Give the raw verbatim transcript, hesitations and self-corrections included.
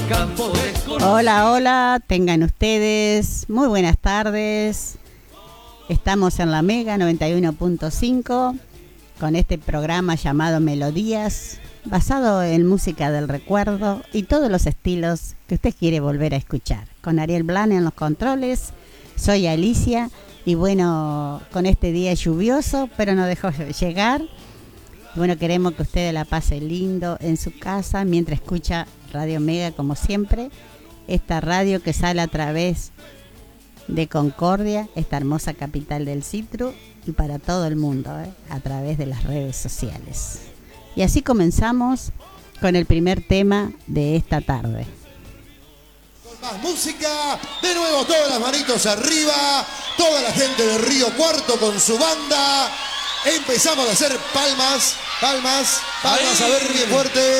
Hola, hola, tengan ustedes muy buenas tardes. Estamos en la Mega noventa y uno punto cinco con este programa llamado Melodías, basado en música del recuerdo y todos los estilos que usted quiere volver a escuchar. Con Ariel Blan en los controles, soy Alicia y bueno, con este día lluvioso, pero no dejó llegar. Bueno, queremos que usted la pase lindo en su casa mientras escucha Radio Mega como siempre. Esta radio que sale a través de Concordia, esta hermosa capital del Citru, y para todo el mundo, ¿eh? A través de las redes sociales. Y así comenzamos con el primer tema de esta tarde. Con más música, de nuevo todas las manitos arriba, toda la gente de Río Cuarto con su banda. Empezamos a hacer palmas, palmas, palmas, ahí. A ver bien fuerte.